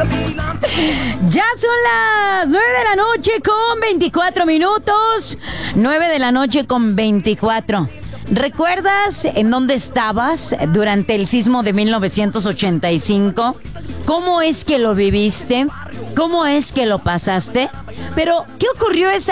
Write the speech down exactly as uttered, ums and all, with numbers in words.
Ya son las nueve de la noche con veinticuatro minutos. nueve de la noche con veinticuatro. ¿Recuerdas en dónde estabas durante el sismo de mil novecientos ochenta y cinco? ¿Cómo es que lo viviste? ¿Cómo es que lo pasaste? Pero, ¿qué ocurrió esa